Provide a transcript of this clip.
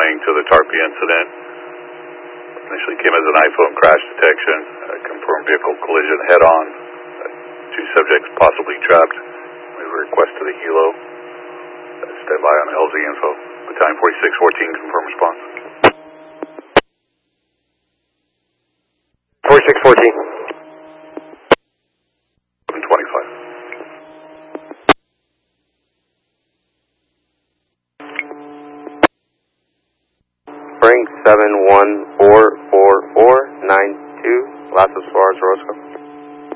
responding to the Tarpey incident. Initially came as an iPhone crash detection. Confirmed vehicle collision head-on. Two subjects possibly trapped. We request to the helo. Stand by on LZ info. Battalion 4614, confirm response. 4614. 725. Spring 714492, Las Suarez, Roscoe.